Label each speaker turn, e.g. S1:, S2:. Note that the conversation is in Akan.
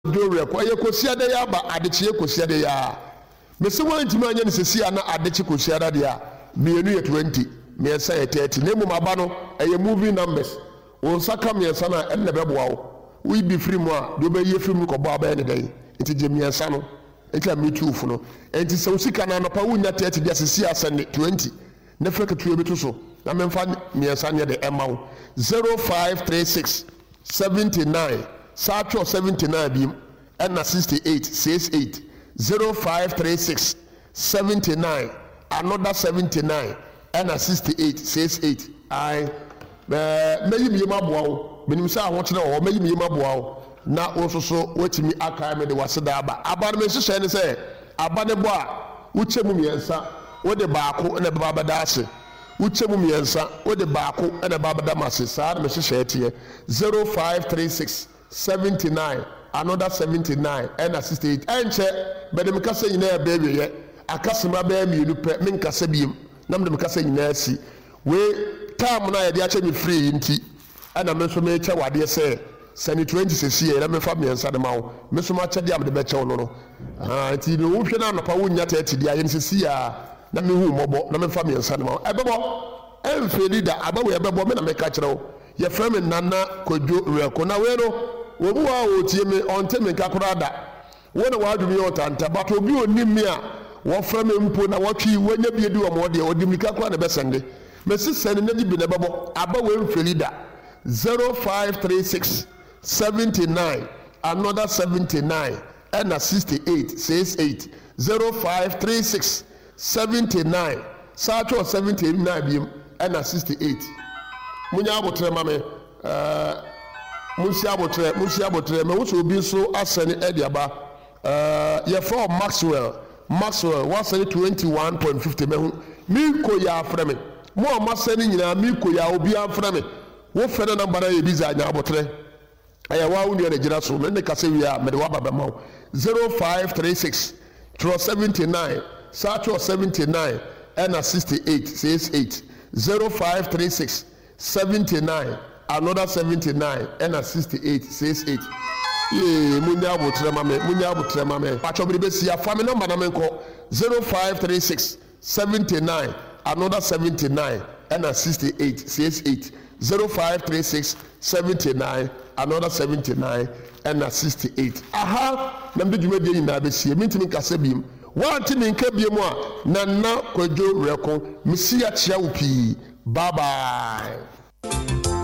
S1: dore ko ye kosiada ya ba adechie kosiada ya mese wantima anya ne sesia na adechi kosiada dia mienu ye 20 miensa ye 30 nemu maba no eye movie numbers won saka miensa na enne beboa wo we be free mu a do be ye free mu ko ba ba ne dai enti je miensa no enti me tufu no enti se usika na pa wunya 30 dia sesia sene 20 ne freka tuwe betu so na memfa miensa ne de emawo 0536 79 Sacho 79 bim and 68 68 0536 79 another 79 and 68 68 I meyi mi maboa menim sa ho kire o meyi mi maboa na ososo wetimi aka me de waseda aba me hyehyɛ ne sɛ aba ne bo a wuche mu miensa wo de baako na baba da ase wuche mu miensa wo de baako na baba da mase saa me hyehyɛ tie 0536 79 another 79 and 68 enche bede mekasa nyina baby ye akasema ba mienu pe menkasa biem na mede mekasa nyina si we time na ye de ache me free nti ana me so me eche wade se sani 20 sesi ye na me fa miensa de mawo me so ma che de am de be che no nti no wo hwe na no pa wo nya 30 de aye sesi ya na me hu mobo na me fa miensa de mawo ebebo emfe leader abawo ebebo me na me ka kire wo ye fra me nana kodwo reko na we no obu wa otie me onte me nkakorada wona wadumi otanta but obi onimi a wo fra me mpo na wotwi wanya biedi wo mo de odimi kakora na besende mesi sene na dibi na bebo aba we mfelida 0536 79 another 79 and 68 68 0536 79 Sacho 79 bim and 68 munya abotre mame Musi abotre me wuso obi so asene ediaba ye from Maxwell wasene 21.50 me hu mi ko ya afre me mo amasene nyina mi ko ya obi afre me wo fere na bara ye biza nya abotre aya wa wu ne gira so me ne kase wi a me de wa baba ma 0536 79 Sacho 79 and 68 68 0536 79 another 79 and 68 68 munya abotre mame pacho bi be sia family number na menko 0536 79 another 79 and 68 68 0536 79 another 79 and 68 aha na mde dwumade nyina be sia mintimi kasa biem wanti min ka biem a na kwadwo reko misia chia wo pi bye bye.